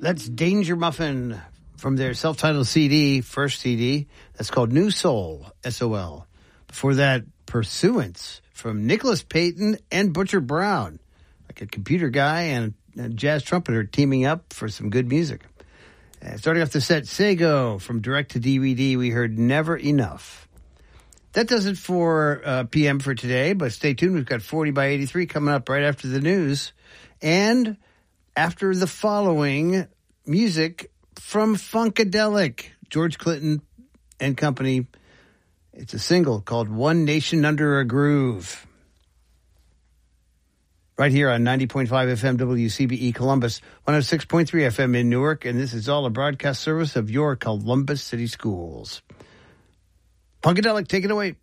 That's Danger Muffin from their self-titled CD, first CD. That's called New Soul, S-O-L. Before that, Pursuance from Nicholas Payton and Butcher Brown. Like a computer guy and a jazz trumpeter teaming up for some good music. Starting off the set, Sego from Direct to DVD. We heard Never Enough. That does it for PM for today, but stay tuned. We've got 40 by 83 coming up right after the news. And after the following, music from Funkadelic, George Clinton and company. It's a single called One Nation Under a Groove. Right here on 90.5 FM WCBE Columbus, 106.3 FM in Newark, and this is all a broadcast service of your Columbus City Schools. Funkadelic, take it away.